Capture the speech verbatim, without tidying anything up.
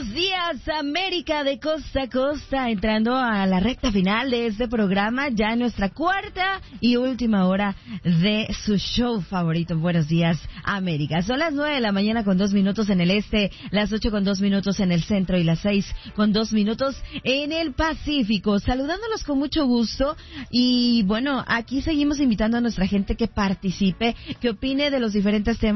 Buenos días, América de costa a costa, entrando a la recta final de este programa, ya en nuestra cuarta y última hora de su show favorito. Buenos días, América. Son las nueve de la mañana con dos minutos en el este, las ocho con dos minutos en el centro y las seis con dos minutos en el Pacífico. Saludándolos con mucho gusto y bueno, aquí seguimos invitando a nuestra gente que participe, que opine de los diferentes temas